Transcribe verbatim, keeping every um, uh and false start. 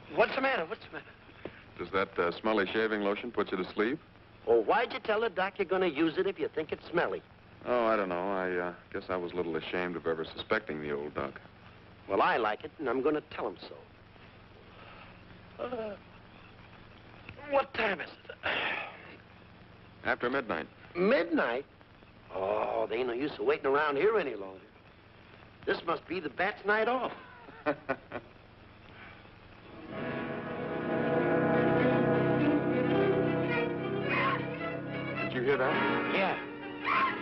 What's the matter? What's the matter? Does that uh, smelly shaving lotion put you to sleep? Well, why'd you tell the doc you're going to use it if you think it's smelly? Oh, I don't know. I uh, guess I was a little ashamed of ever suspecting the old duck. Well, I like it, and I'm going to tell him so. Uh, what time is it? After midnight. Midnight? Oh, there ain't no use of waiting around here any longer. This must be the bat's night off. Did you hear that? Yeah.